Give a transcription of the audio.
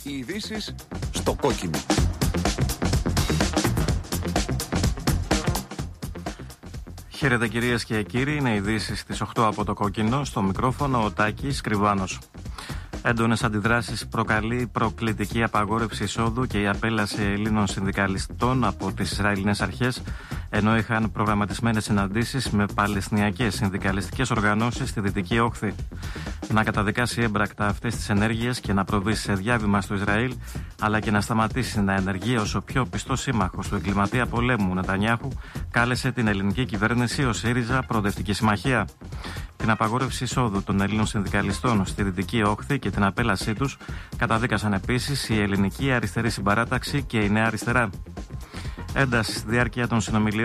Οι ειδήσεις στο κόκκινο. Χαίρετε κυρίες και κύριοι, είναι οι ειδήσεις στις 8 από το κόκκινο. Στο μικρόφωνο ο Τάκης Κρυβάνος. Έντονες αντιδράσεις προκαλεί προκλητική απαγόρευση εισόδου και η απέλαση Ελλήνων συνδικαλιστών από τις Ισραηλινές αρχές, ενώ είχαν προγραμματισμένες συναντήσεις με παλαιστινιακές συνδικαλιστικές οργανώσεις στη Δυτική Όχθη. Να καταδικάσει έμπρακτα αυτές τις ενέργειες και να προβεί σε διάβημα στο Ισραήλ, αλλά και να σταματήσει να ενεργεί ως ο πιο πιστός σύμμαχος του εγκληματία πολέμου Νετανιάχου, κάλεσε την ελληνική κυβέρνηση ο ΣΥΡΙΖΑ Προοδευτική Συμμαχία. Την απαγόρευση εισόδου των Ελλήνων συνδικαλιστών στη Δυτική Όχθη και την απέλασή τους καταδίκασαν επίσης η Ελληνική Αριστερή Συμπαράταξη και η Νέα Αριστερά. Ένταση στη διάρκεια των συνομιλιών